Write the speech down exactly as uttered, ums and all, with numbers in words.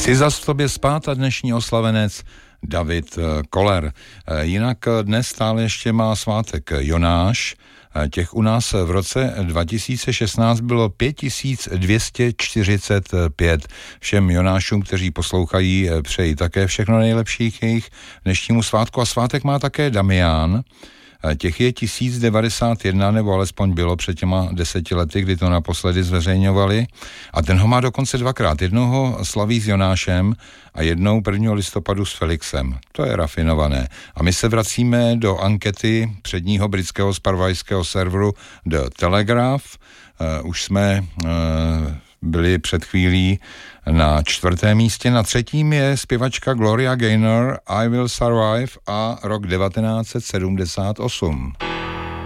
Chci zas v tobě spát a dnešní oslavenec David Koller. Jinak dnes stále ještě má svátek Jonáš. Těch u nás v roce dva tisíce šestnáct bylo pět tisíc dvě stě čtyřicet pět. Všem Jonášům, kteří poslouchají, přeji také všechno nejlepší k jejich dnešnímu svátku. A svátek má také Damián. Těch je tisíc devadesát jedna, nebo alespoň bylo před těma deseti lety, kdy to naposledy zveřejňovali. A ten ho má dokonce dvakrát. Jednoho slaví s Jonášem a jednou prvního listopadu s Felixem. To je rafinované. A my se vracíme do ankety předního britského zpravodajského serveru The Telegraph. Uh, už jsme uh, byli před chvílí na čtvrtém místě. Na třetím je zpěvačka Gloria Gaynor, I Will Survive a rok devatenáct set sedmdesát osm.